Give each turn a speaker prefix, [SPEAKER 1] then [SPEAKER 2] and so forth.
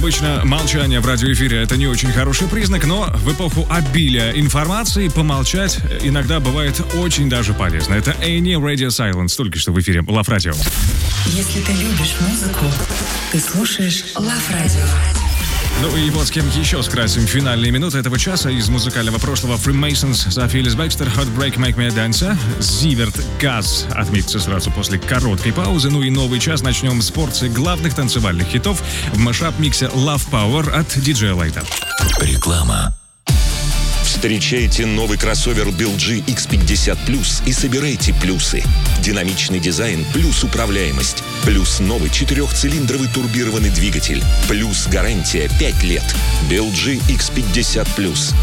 [SPEAKER 1] Обычно молчание в радиоэфире — это не очень хороший признак, но в эпоху обилия информации помолчать иногда бывает очень даже полезно. Это A&E Radio Silence, только что в эфире Love Radio.
[SPEAKER 2] Если ты любишь музыку, ты слушаешь Love Radio.
[SPEAKER 1] Ну и вот с кем еще скрасим финальные минуты этого часа. Из музыкального прошлого Freemasons за Филлис Бекстер, Heartbreak Make Me Dance, Зиверт, Газ отметится сразу после короткой паузы. Ну и новый час начнем с порции главных танцевальных хитов в мэшап-миксе Love Power от диджея Лайта.
[SPEAKER 3] Реклама. Встречайте новый кроссовер BLG X50 Plus и собирайте плюсы. Динамичный дизайн плюс управляемость, плюс новый 4-цилиндровый турбированный двигатель, плюс гарантия 5 лет. BLG X50 Plus.